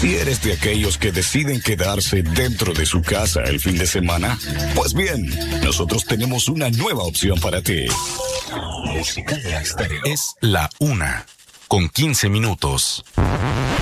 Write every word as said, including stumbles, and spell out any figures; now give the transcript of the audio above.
Si eres de aquellos que deciden quedarse dentro de su casa el fin de semana, pues bien, nosotros tenemos una nueva opción para ti. Música de Estéreo. Es la una, con quince minutos.